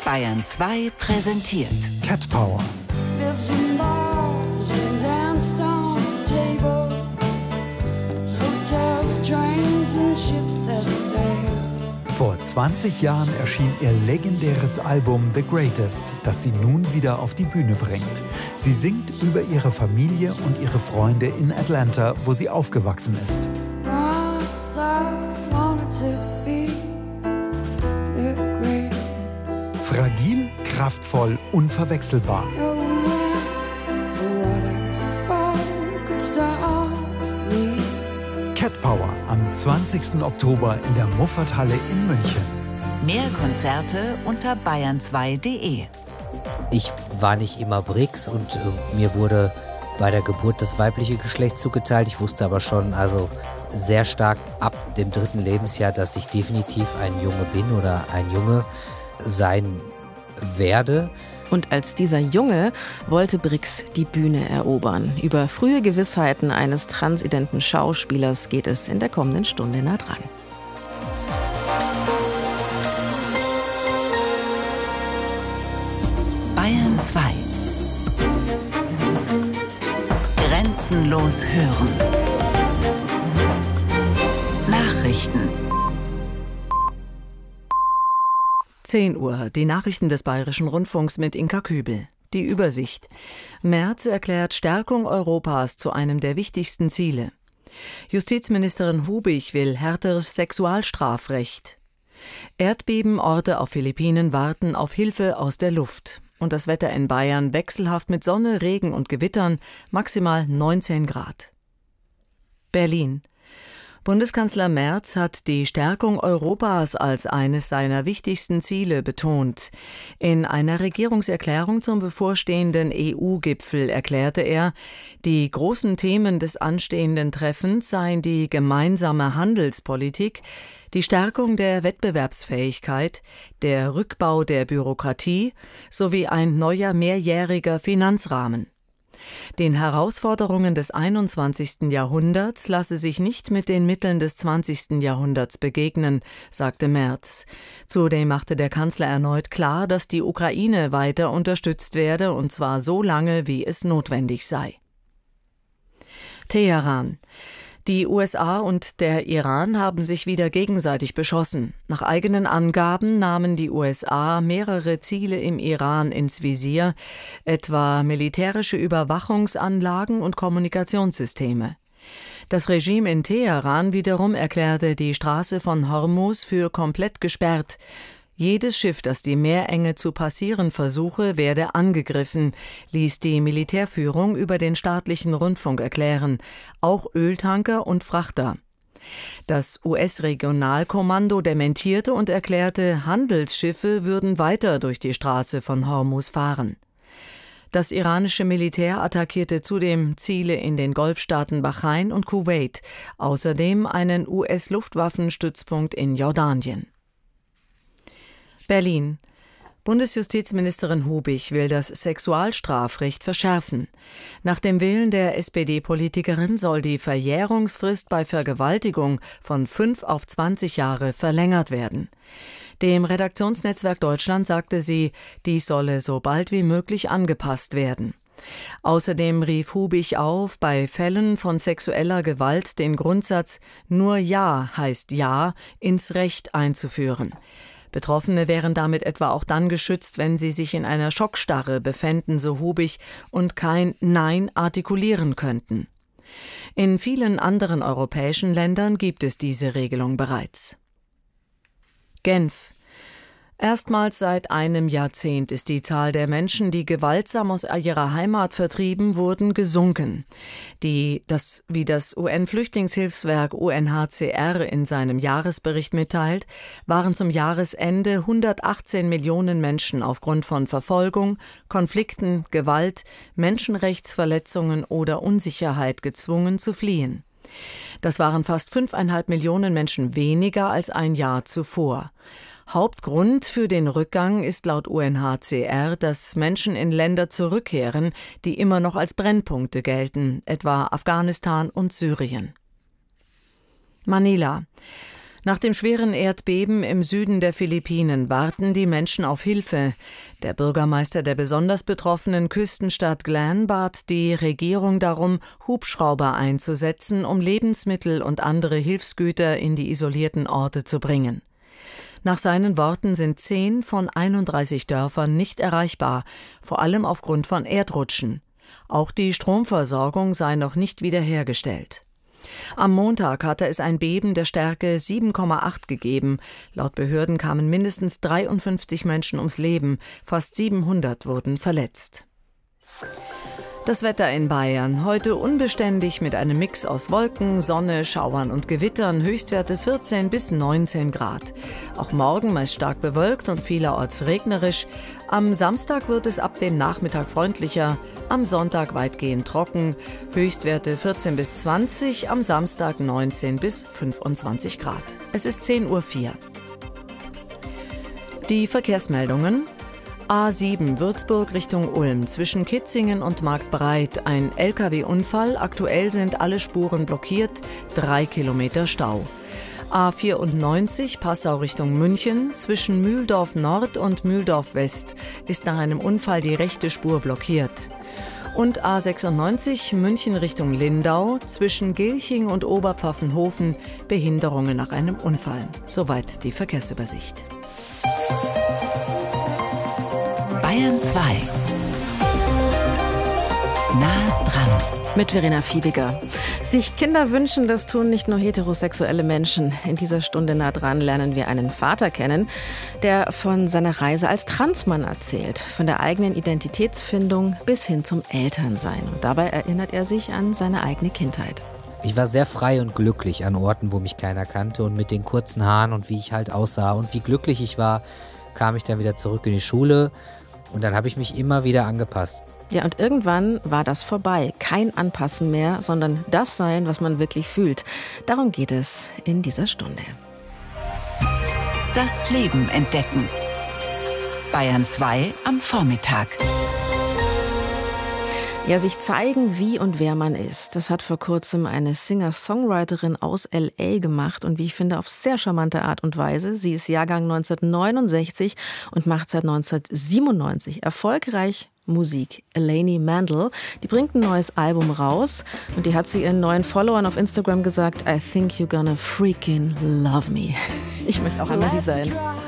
Bayern 2 präsentiert Cat Power. Vor 20 Jahren erschien ihr legendäres Album The Greatest, das sie nun wieder auf die Bühne bringt. Sie singt über ihre Familie und ihre Freunde in Atlanta, wo sie aufgewachsen ist. Fragil, kraftvoll, unverwechselbar. Cat Power am 20. Oktober in der Muffathalle in München. Mehr Konzerte unter bayern2.de. Ich war nicht immer Brix und mir wurde bei der Geburt das weibliche Geschlecht zugeteilt. Ich wusste aber schon sehr stark ab dem 3. Lebensjahr, dass ich definitiv ein Junge bin oder ein Junge sein werde. Und als dieser Junge wollte Brix die Bühne erobern. Über frühe Gewissheiten eines transidenten Schauspielers geht es in der kommenden Stunde nah dran. Bayern 2. Grenzenlos hören. Nachrichten. 10 Uhr, die Nachrichten des Bayerischen Rundfunks mit Inka Kübel. Die Übersicht. Merz erklärt Stärkung Europas zu einem der wichtigsten Ziele. Justizministerin Hubig will härteres Sexualstrafrecht. Erdbebenorte auf Philippinen warten auf Hilfe aus der Luft. Und das Wetter in Bayern wechselhaft mit Sonne, Regen und Gewittern, maximal 19 Grad. Berlin. Bundeskanzler Merz hat die Stärkung Europas als eines seiner wichtigsten Ziele betont. In einer Regierungserklärung zum bevorstehenden EU-Gipfel erklärte er, die großen Themen des anstehenden Treffens seien die gemeinsame Handelspolitik, die Stärkung der Wettbewerbsfähigkeit, der Rückbau der Bürokratie sowie ein neuer mehrjähriger Finanzrahmen. Den Herausforderungen des 21. Jahrhunderts lasse sich nicht mit den Mitteln des 20. Jahrhunderts begegnen, sagte Merz. Zudem machte der Kanzler erneut klar, dass die Ukraine weiter unterstützt werde, und zwar so lange, wie es notwendig sei. Teheran. Die USA und der Iran haben sich wieder gegenseitig beschossen. Nach eigenen Angaben nahmen die USA mehrere Ziele im Iran ins Visier, etwa militärische Überwachungsanlagen und Kommunikationssysteme. Das Regime in Teheran wiederum erklärte die Straße von Hormuz für komplett gesperrt. Jedes Schiff, das die Meerenge zu passieren versuche, werde angegriffen, ließ die Militärführung über den staatlichen Rundfunk erklären, auch Öltanker und Frachter. Das US-Regionalkommando dementierte und erklärte, Handelsschiffe würden weiter durch die Straße von Hormuz fahren. Das iranische Militär attackierte zudem Ziele in den Golfstaaten Bahrain und Kuwait, außerdem einen US-Luftwaffenstützpunkt in Jordanien. Berlin. Bundesjustizministerin Hubig will das Sexualstrafrecht verschärfen. Nach dem Willen der SPD-Politikerin soll die Verjährungsfrist bei Vergewaltigung von 5 auf 20 Jahre verlängert werden. Dem Redaktionsnetzwerk Deutschland sagte sie, dies solle so bald wie möglich angepasst werden. Außerdem rief Hubig auf, bei Fällen von sexueller Gewalt den Grundsatz »Nur Ja heißt Ja« ins Recht einzuführen. Betroffene wären damit etwa auch dann geschützt, wenn sie sich in einer Schockstarre befänden, so Hubig, und kein Nein artikulieren könnten. In vielen anderen europäischen Ländern gibt es diese Regelung bereits. Genf. Erstmals seit einem Jahrzehnt ist die Zahl der Menschen, die gewaltsam aus ihrer Heimat vertrieben wurden, gesunken. Wie das UN-Flüchtlingshilfswerk UNHCR in seinem Jahresbericht mitteilt, waren zum Jahresende 118 Millionen Menschen aufgrund von Verfolgung, Konflikten, Gewalt, Menschenrechtsverletzungen oder Unsicherheit gezwungen zu fliehen. Das waren fast 5,5 Millionen Menschen weniger als ein Jahr zuvor. Hauptgrund für den Rückgang ist laut UNHCR, dass Menschen in Länder zurückkehren, die immer noch als Brennpunkte gelten, etwa Afghanistan und Syrien. Manila. Nach dem schweren Erdbeben im Süden der Philippinen warten die Menschen auf Hilfe. Der Bürgermeister der besonders betroffenen Küstenstadt Glan bat die Regierung darum, Hubschrauber einzusetzen, um Lebensmittel und andere Hilfsgüter in die isolierten Orte zu bringen. Nach seinen Worten sind 10 von 31 Dörfern nicht erreichbar, vor allem aufgrund von Erdrutschen. Auch die Stromversorgung sei noch nicht wiederhergestellt. Am Montag hatte es ein Beben der Stärke 7,8 gegeben. Laut Behörden kamen mindestens 53 Menschen ums Leben, fast 700 wurden verletzt. Das Wetter in Bayern. Heute unbeständig mit einem Mix aus Wolken, Sonne, Schauern und Gewittern, Höchstwerte 14 bis 19 Grad. Auch morgen meist stark bewölkt und vielerorts regnerisch. Am Samstag wird es ab dem Nachmittag freundlicher, am Sonntag weitgehend trocken, Höchstwerte 14 bis 20, am Samstag 19 bis 25 Grad. Es ist 10:04 Uhr. Die Verkehrsmeldungen. A7 Würzburg Richtung Ulm, zwischen Kitzingen und Marktbreit ein Lkw-Unfall. Aktuell sind alle Spuren blockiert, 3 Kilometer Stau. A94 Passau Richtung München, zwischen Mühldorf Nord und Mühldorf West ist nach einem Unfall die rechte Spur blockiert. Und A96 München Richtung Lindau, zwischen Gilching und Oberpfaffenhofen Behinderungen nach einem Unfall. Soweit die Verkehrsübersicht. Bayern 2. Nah dran. Mit Verena Fiebiger. Sich Kinder wünschen, das tun nicht nur heterosexuelle Menschen. In dieser Stunde nah dran lernen wir einen Vater kennen, der von seiner Reise als Transmann erzählt. Von der eigenen Identitätsfindung bis hin zum Elternsein. Und dabei erinnert er sich an seine eigene Kindheit. Ich war sehr frei und glücklich an Orten, wo mich keiner kannte, und mit den kurzen Haaren und wie ich halt aussah und wie glücklich ich war, kam ich dann wieder zurück in die Schule. Und dann habe ich mich immer wieder angepasst. Ja, und irgendwann war das vorbei. Kein Anpassen mehr, sondern das sein, was man wirklich fühlt. Darum geht es in dieser Stunde. Das Leben entdecken. Bayern 2 am Vormittag. Ja, sich zeigen, wie und wer man ist. Das hat vor kurzem eine Singer-Songwriterin aus L.A. gemacht und wie ich finde, auf sehr charmante Art und Weise. Sie ist Jahrgang 1969 und macht seit 1997 erfolgreich Musik. Elaine Mandel, die bringt ein neues Album raus und die hat sie ihren neuen Followern auf Instagram gesagt, I think you're gonna freaking love me. Ich möchte auch einmal sie sein.